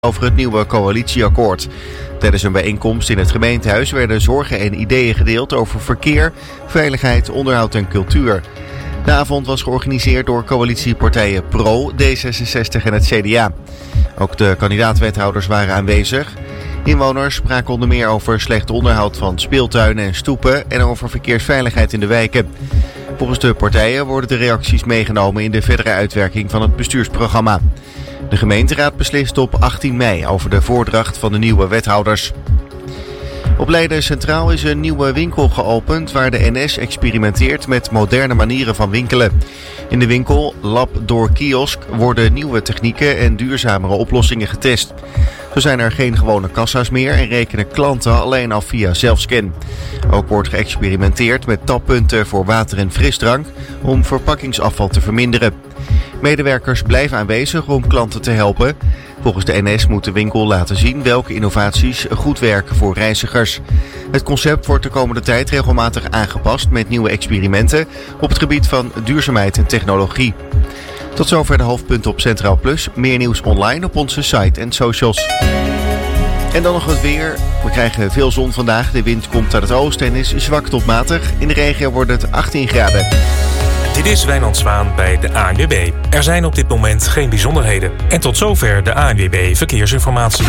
over het nieuwe coalitieakkoord. Tijdens een bijeenkomst in het gemeentehuis werden zorgen en ideeën gedeeld over verkeer, veiligheid, onderhoud en cultuur. De avond was georganiseerd door coalitiepartijen PRO, D66 en het CDA. Ook de kandidaat-wethouders waren aanwezig. Inwoners spraken onder meer over slecht onderhoud van speeltuinen en stoepen en over verkeersveiligheid in de wijken. Volgens de partijen worden de reacties meegenomen in de verdere uitwerking van het bestuursprogramma. De gemeenteraad beslist op 18 mei over de voordracht van de nieuwe wethouders. Op Leiden Centraal is een nieuwe winkel geopend waar de NS experimenteert met moderne manieren van winkelen. In de winkel Lab door Kiosk worden nieuwe technieken en duurzamere oplossingen getest. Zo zijn er geen gewone kassa's meer en rekenen klanten alleen af via zelfscan. Ook wordt geëxperimenteerd met tappunten voor water en frisdrank om verpakkingsafval te verminderen. Medewerkers blijven aanwezig om klanten te helpen. Volgens de NS moet de winkel laten zien welke innovaties goed werken voor reizigers. Het concept wordt de komende tijd regelmatig aangepast met nieuwe experimenten op het gebied van duurzaamheid en technologie. Tot zover de hoofdpunten op Centraal Plus. Meer nieuws online op onze site en socials. En dan nog het weer. We krijgen veel zon vandaag. De wind komt uit het oosten en is zwak tot matig. In de regio wordt het 18 graden. Dit is Wijnand Zwaan bij de ANWB. Er zijn op dit moment geen bijzonderheden. En tot zover de ANWB Verkeersinformatie.